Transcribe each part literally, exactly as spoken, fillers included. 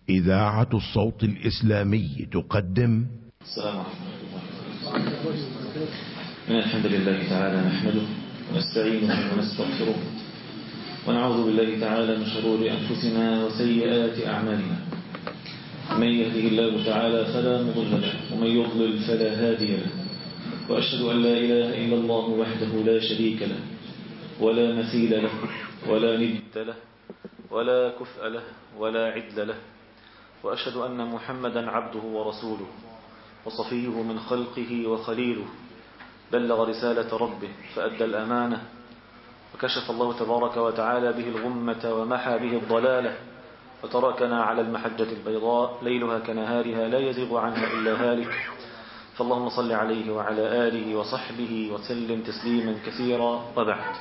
إذاعة الصوت الإسلامي تقدم. السلام عليكم ورحمة الله. إن الحمد لله تعالى نحمده ونستعينه ونستغفره ونعوذ بالله تعالى من شرور أنفسنا وسيئات أعمالنا. من يهده الله تعالى فلا مضل له ومن يضلل فلا هادي له، وأشهد أن لا إله إلا الله وحده لا شريك له ولا مثيل له ولا ند له ولا كفء له ولا عدل له، وأشهد أن محمدا عبده ورسوله وصفيه من خلقه وخليله، بلغ رسالة ربه فأدى الأمانة وكشف الله تبارك وتعالى به الغمة ومحى به الضلالة، وتركنا على المحجة البيضاء ليلها كنهارها لا يزيغ عنها إلا هالك. فاللهم صل عليه وعلى آله وصحبه وسلم تسليما كثيرا. وبعد،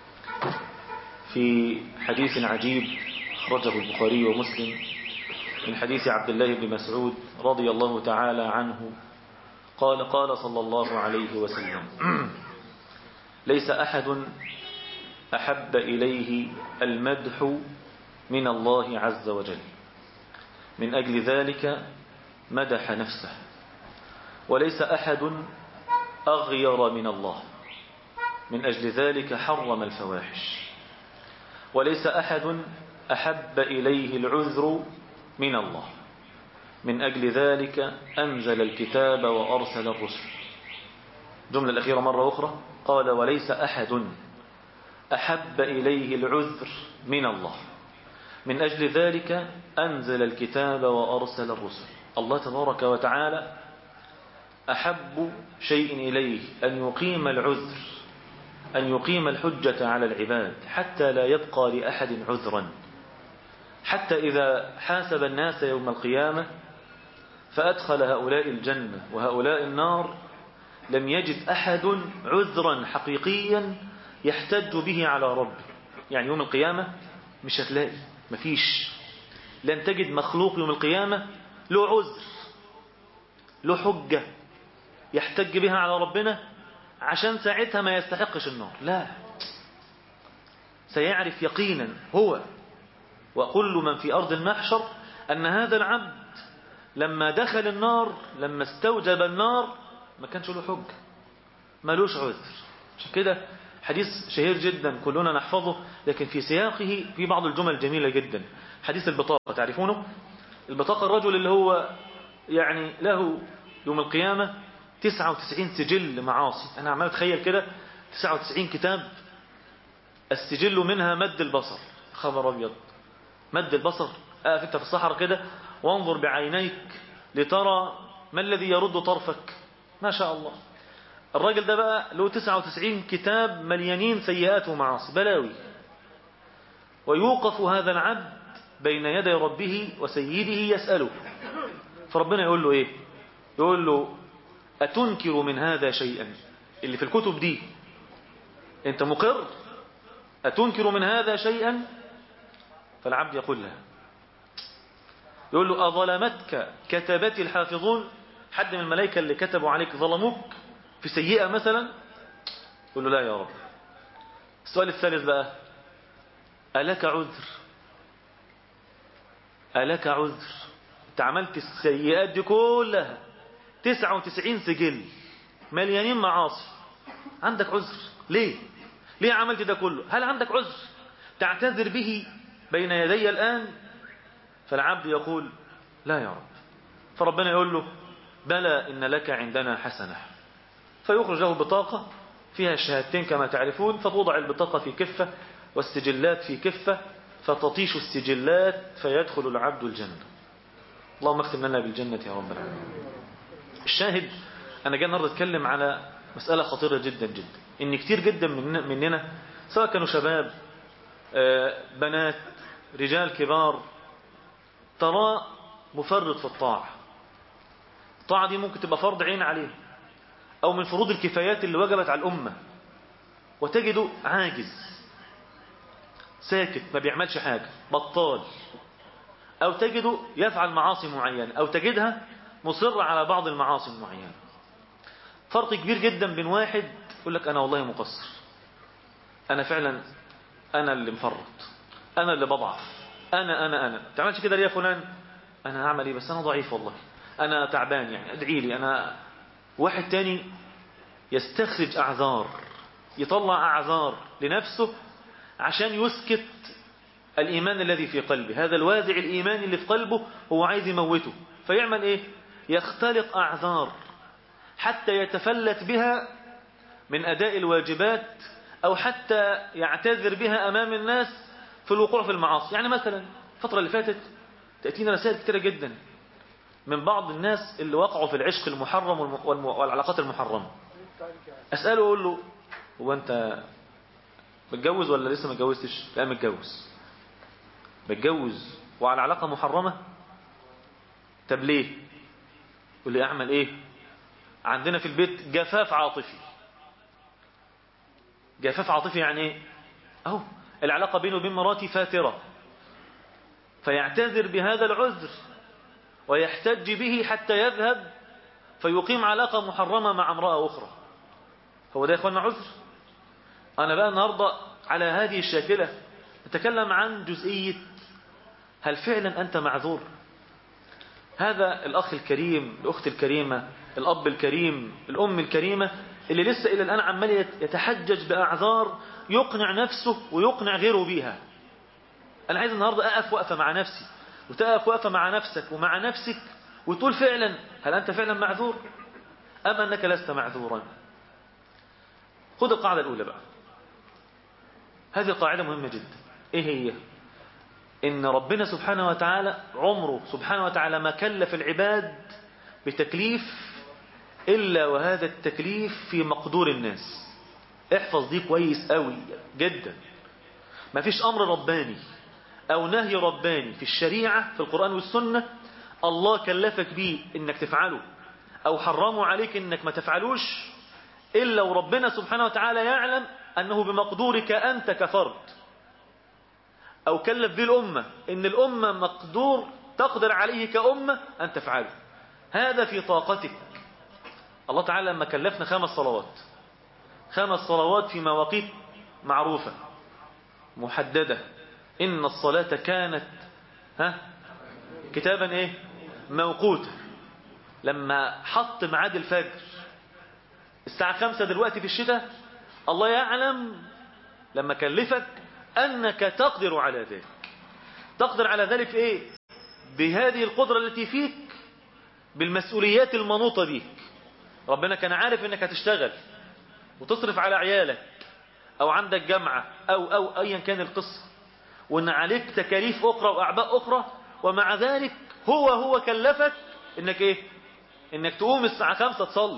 في حديث عجيب أخرجه البخاري ومسلم من حديث عبد الله بن مسعود رضي الله تعالى عنه قال قال صلى الله عليه وسلم: ليس أحد أحب إليه المدح من الله عز وجل، من أجل ذلك مدح نفسه، وليس أحد أغير من الله، من أجل ذلك حرم الفواحش، وليس أحد أحب إليه العذر من الله، من أجل ذلك أنزل الكتاب وأرسل الرسل. جملة الأخيرة مرة أخرى قال: وليس أحد أحب إليه العذر من الله، من أجل ذلك أنزل الكتاب وأرسل الرسل. الله تبارك وتعالى أحب شيء إليه أن يقيم العذر، أن يقيم الحجة على العباد حتى لا يبقى لأحد عذرا، حتى إذا حاسب الناس يوم القيامة فأدخل هؤلاء الجنة وهؤلاء النار لم يجد أحد عذرا حقيقيا يحتج به على ربه. يعني يوم القيامة مش هتلاقي، مفيش، لن تجد مخلوق يوم القيامة له عذر، له حجة يحتج بها على ربنا عشان ساعتها ما يستحقش النار. لا، سيعرف يقينا هو وكل من في أرض المحشر أن هذا العبد لما دخل النار، لما استوجب النار، ما كانش له حجة، ملوش عذر. عشان كده حديث شهير جدا كلنا نحفظه، لكن في سياقه في بعض الجمل جميلة جدا. حديث البطاقة، تعرفونه؟ البطاقة الرجل اللي هو يعني له يوم القيامة تسعة وتسعين سجل معاصي. أنا عمال أتخيل كده تسعة وتسعين كتاب، السجل منها مد البصر. خبر أبيض، مد البصر. أقف أنت في الصحراء كده وانظر بعينيك لترى ما الذي يرد طرفك. ما شاء الله. الراجل ده بقى له تسعة وتسعين كتاب مليانين سيئات ومعاصي، بلاوي. ويوقف هذا العبد بين يدي ربه وسيده يسأله، فربنا يقول له إيه؟ يقول له: أتنكر من هذا شيئا؟ اللي في الكتب دي أنت مقر؟ أتنكر من هذا شيئا؟ فالعبد يقول له، يقول له: أظلمتك كتبتي الحافظون؟ حد من الملائكة اللي كتبوا عليك ظلموك في سيئة مثلا؟ يقول له: لا يا رب. السؤال الثالث بقى: ألك عذر؟ ألك عذر؟ انت عملت السيئات دي كلها، تسعة وتسعين سجل مليانين معاصي، عندك عذر؟ ليه؟ ليه عملت ده كله؟ هل عندك عذر تعتذر به بين يدي الآن؟ فالعبد يقول: لا يا رب. فربنا يقول له: بلى، إن لك عندنا حسنة. فيخرج له بطاقة فيها الشهادتين كما تعرفون، فتوضع البطاقة في كفة والسجلات في كفة، فتطيش السجلات فيدخل العبد الجنة. اللهم اختم لنا بالجنة يا رب العالمين. الشاهد، أنا جاي النهارده أتكلم على مسألة خطيرة جدا جدا، إن كتير جدا مننا سواء كانوا شباب، بنات، رجال كبار، ترى مفرط في الطاعة. الطاعة دي ممكن تبقى فرض عين عليه أو من فروض الكفايات اللي وجبت على الأمة، وتجده عاجز ساكت ما بيعملش حاجة، بطال، أو تجده يفعل معاصي معينة، أو تجدها مصر على بعض المعاصي المعينة. فرق كبير جدا بين واحد يقول لك أنا والله مقصر، أنا فعلا أنا اللي مفرط، أنا اللي بضعف، أنا أنا أنا تعملش كده ليه يا فلان؟ أنا أعمل إيه؟ بس أنا ضعيف والله، أنا تعبان يعني، أدعي لي. أنا واحد تاني يستخرج أعذار، يطلع أعذار لنفسه عشان يسكت الإيمان الذي في قلبه. هذا الوازع الإيماني اللي في قلبه هو عايز يموته، فيعمل إيه؟ يختلق أعذار حتى يتفلت بها من أداء الواجبات، أو حتى يعتذر بها أمام الناس في الوقوع في المعاصي. يعني مثلا الفترة اللي فاتت تأتينا رسائل كتيرة جدا من بعض الناس اللي وقعوا في العشق المحرم والعلاقات المحرمة. أسأله أقول له: هو أنت متجوز ولا لسه متجوزتش؟ لا متجوز. متجوز وعلى علاقة محرمة؟ طب ليه؟ يقول لي: أعمل إيه؟ عندنا في البيت جفاف عاطفي. جفاف عاطفي يعني إيه؟ أهو العلاقة بينه وبين مراتي فاترة، فيعتذر بهذا العذر ويحتج به حتى يذهب فيقيم علاقة محرمة مع امرأة أخرى. هو ده يا إخوانا عذر؟ أنا بقى النهاردة على هذه الشاكلة نتكلم عن جزئية: هل فعلا أنت معذور؟ هذا الأخ الكريم، الأخت الكريمة، الأب الكريم، الأم الكريمة اللي لسه إلى الآن عمال يتحجج بأعذار يقنع نفسه ويقنع غيره بيها. أنا عايز النهاردة أقف وقفة مع نفسي، وتقف وقفة مع نفسك ومع نفسك، وتقول فعلا: هل أنت فعلا معذور أم أنك لست معذورا؟ خذ القاعدة الأولى بقى. هذه القاعدة مهمة جدا. إيه هي؟ إن ربنا سبحانه وتعالى عمره سبحانه وتعالى ما كلف العباد بتكليف إلا وهذا التكليف في مقدور الناس. احفظ دي كويس قوي جدا. ما فيش أمر رباني أو نهي رباني في الشريعة في القرآن والسنة الله كلفك بيه إنك تفعله أو حرمه عليك إنك ما تفعلوش إلا وربنا سبحانه وتعالى يعلم أنه بمقدورك أنت كفرد، أو كلف به الأمة إن الأمة مقدور تقدر عليه كأمة أن تفعله. هذا في طاقتك. الله تعالى لما كلفنا خمس صلوات، خمس صلوات في مواقيت معروفة محددة. إن الصلاة كانت ها كتابا إيه موقوتا. لما حط ميعاد الفجر الساعة خمسة دلوقتي في الشتاء، الله يعلم لما كلفك أنك تقدر على ذلك. تقدر على ذلك في إيه؟ بهذه القدرة التي فيك، بالمسؤوليات المنوطة بيك. ربنا كان عارف أنك هتشتغل وتصرف على عيالك أو عندك جامعة أو أو أيا كان القصة، وأن عليك تكاليف أخرى وأعباء أخرى، ومع ذلك هو هو كلفك أنك إيه؟ أنك تقوم الساعة خمسة تصلي.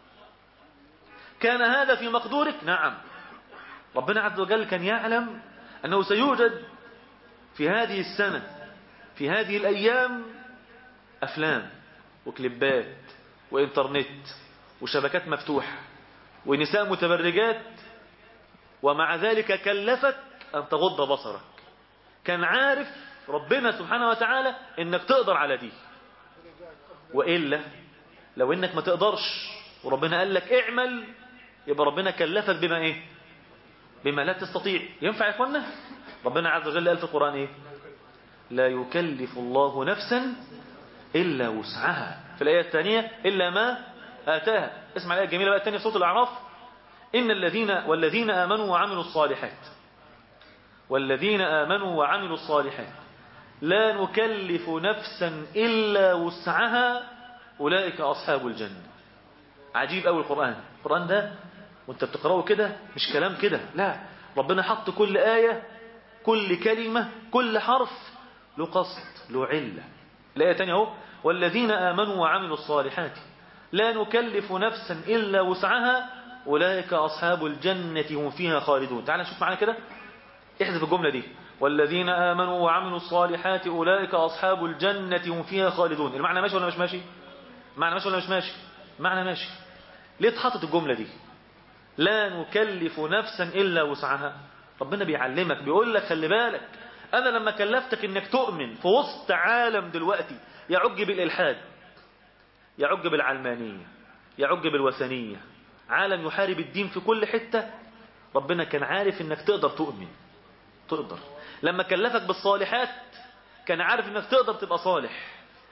كان هذا في مقدورك؟ نعم. ربنا عز وجل كان يعلم أنه سيوجد في هذه السنة في هذه الأيام أفلام وكليبات وإنترنت وشبكات مفتوحة ونساء متبرجات، ومع ذلك كلفك أن تغض بصرك. كان عارف ربنا سبحانه وتعالى إنك تقدر على دي، وإلا لو إنك ما تقدرش وربنا قال لك اعمل، يبقى ربنا كلفك بما إيه؟ بما لا تستطيع. ينفع يا إخوانا؟ ربنا عز وجل قال في القرآن إيه؟ لا يكلف الله نفسا إلا وسعها. في الآية الثانية إلا ما آتاها. اسمع الآية الجميلة بقى الثانية في سورة الأعراف: إن الذين والذين آمنوا وعملوا الصالحات والذين آمنوا وعملوا الصالحات لا نكلف نفسا إلا وسعها أولئك أصحاب الجنة. عجيب أوي القرآن. القرآن ده وانت بتقرأه كده مش كلام كده، لا، ربنا حط كل آية، كل كلمة، كل حرف له قصد، له علة. الآية الثانية اهو: والذين آمنوا وعملوا الصالحات لا نكلف نفسا إلا وسعها أولئك أصحاب الجنة هم فيها خالدون. تعال نشوف معنا كده، احذف الجملة دي: والذين آمنوا وعملوا الصالحات أولئك أصحاب الجنة هم فيها خالدون. المعنى ماشي ولا مش ماشي؟ المعنى ماشي ولا مش ماشي؟ المعنى ماشي. ليه اتحطت الجملة دي؟ لا نكلف نفسا إلا وسعها. ربنا بيعلمك، بيقول لك خلي بالك، أنا لما كلفتك إنك تؤمن في وسط عالم دلوقتي يعج بالإلحاد، يعج بالعلمانية، يعج بالوثنية، عالم يحارب الدين في كل حتة، ربنا كان عارف إنك تقدر تؤمن، تقدر. لما كلفك بالصالحات كان عارف إنك تقدر تبقى صالح.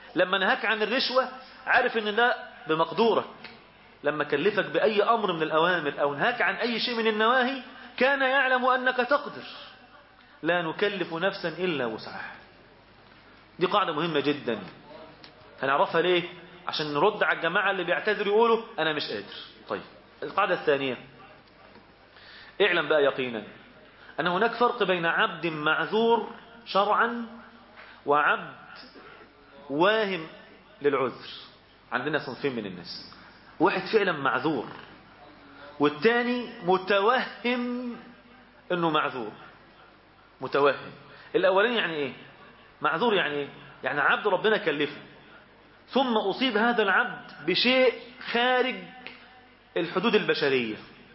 لما نهاك عن الرشوة عارف ان ده بمقدورك، لما كلفك بأي أمر من الأوامر أو نهاك عن أي شيء من النواهي كان يعلم أنك تقدر. لا نكلف نفسا إلا وسعها. دي قاعدة مهمة جدا هنعرفها ليه؟ عشان نرد على الجماعة اللي بيعتذروا يقولوا أنا مش قادر. طيب القاعدة الثانية، اعلم بقى يقينا أن هناك فرق بين عبد معذور شرعا وعبد واهم للعذر. عندنا صنفين من الناس، واحد فعلا معذور والتاني متوهم انه معذور. متوهم الاولاني يعني ايه؟ معذور يعني ايه؟ يعني عبد ربنا كلفه ثم اصيب هذا العبد بشيء خارج الحدود البشرية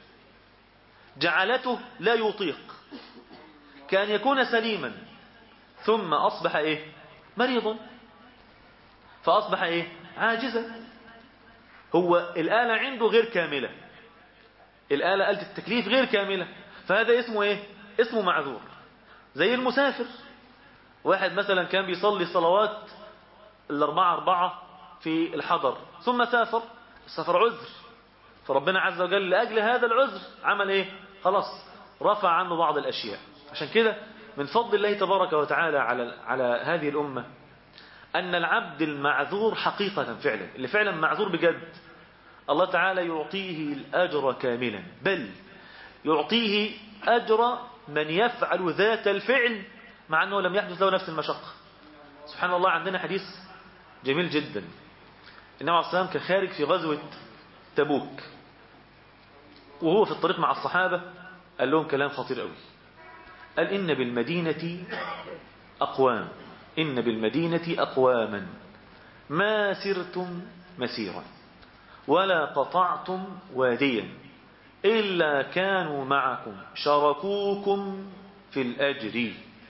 جعلته لا يطيق، كان يكون سليما ثم اصبح ايه؟ مريضا، فاصبح ايه؟ عاجزا. هو الآلة عنده غير كاملة، الآلة آلة التكليف غير كاملة، فهذا اسمه ايه؟ اسمه معذور. زي المسافر، واحد مثلا كان بيصلي صلوات الأربعة أربعة في الحضر ثم سافر، السفر عذر، فربنا عز وجل لأجل هذا العذر عمل ايه؟ خلاص رفع عنه بعض الأشياء. عشان كده من فضل الله تبارك وتعالى على على هذه الأمة أن العبد المعذور حقيقة فعلا، اللي فعلا معذور بجد، الله تعالى يعطيه الأجر كاملا، بل يعطيه أجر من يفعل ذات الفعل مع أنه لم يحدث له نفس المشقة. سبحان الله، عندنا حديث جميل جدا. النبي عليه الصلاة والسلام كان خارج في غزوة تبوك، وهو في الطريق مع الصحابة قال لهم كلام خطير قوي. قال إن بالمدينة أقوام إن بالمدينة أقواما ما سرتم مسيرا ولا قطعتم واديا إلا كانوا معكم شاركوكم في الأجر.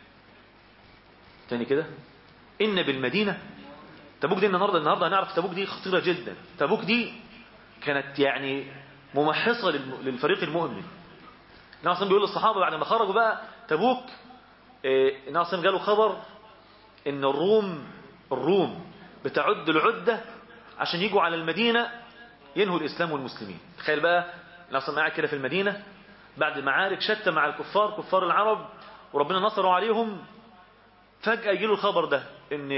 تاني كده، إن بالمدينة. تبوك دي النهاردة النهاردة هنعرف تبوك دي خطيرة جدا. تبوك دي كانت يعني ممحصة للفريق المؤمن. النبي صلى بيقول للصحابة بعد ما خرجوا بقى تبوك، النبي صلى قالوا خبر إن الروم الروم بتعد العدة عشان يجوا على المدينة ينهوا الإسلام والمسلمين. تخيل بقى النبي صلى قاعد كده في المدينة بعد معارك شتى مع الكفار كفار العرب وربنا نصروا عليهم، فجأة يجيله الخبر ده إن